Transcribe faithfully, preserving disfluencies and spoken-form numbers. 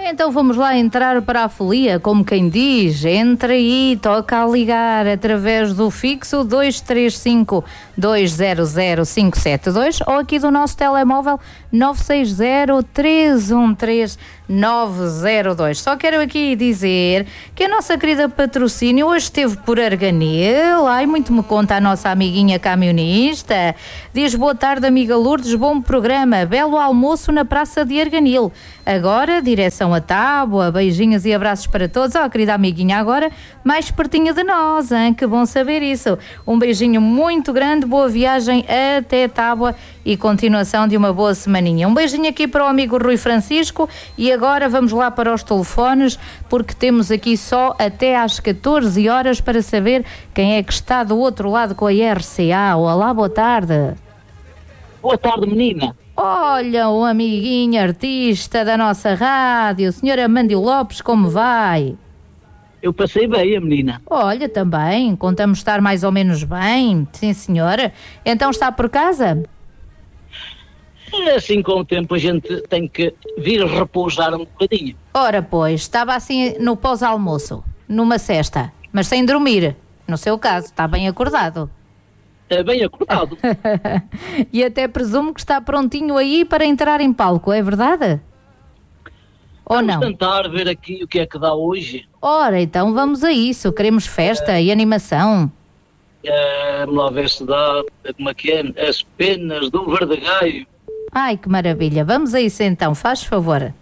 Então vamos lá entrar para a folia, como quem diz, entra aí, toca a ligar através do fixo dois três cinco, dois zero zero, cinco sete dois ou aqui do nosso telemóvel nove seis zero, três um três, nove zero dois. Só quero aqui dizer que a nossa querida patrocínio hoje esteve por Arganil, ai muito me conta a nossa amiguinha camionista, diz boa tarde amiga Lourdes, bom programa, belo almoço na Praça de Arganil, agora direção a Tábua, beijinhos e abraços para todos, ó oh, querida amiguinha, agora mais pertinho de nós, hein? Que bom saber isso, um beijinho muito grande, boa viagem até Tábua e continuação de uma boa semaninha. Um beijinho aqui para o amigo Rui Francisco e agora vamos lá para os telefones porque temos aqui só até às catorze horas para saber quem é que está do outro lado com a R C A. Olá, boa tarde. Boa tarde, menina. Olha, o amiguinho artista da nossa rádio, senhora Mandio Lopes, como vai? Eu passei bem, a menina. Olha, também, contamos estar mais ou menos bem, sim senhora. Então está por casa? Assim, com o tempo a gente tem que vir repousar um bocadinho. Ora pois, estava assim no pós-almoço, numa cesta, mas sem dormir, no seu caso, está bem acordado. É bem acordado. E até presumo que está prontinho aí para entrar em palco, é verdade? Ou vamos não? Vamos tentar ver aqui o que é que dá hoje. Ora, então vamos a isso, queremos festa é... e animação. É, vamos lá ver se dá, como é que é, as penas do Verdegaio. Ai, que maravilha, vamos a isso então, faz favor.